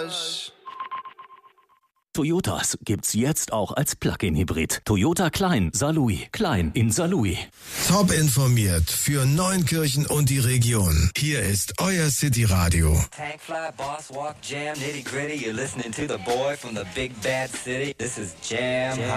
Garage. Toyotas gibt's jetzt auch als Plug-in-Hybrid. Toyota Klein Saarlouis. Klein in Saarlouis. Top informiert für Neunkirchen und die Region. Hier ist euer City Radio. Tankfly, Boss Walk, Jam, Nitty Gritty. You're listening to the boy from the big bad city. This is Jam.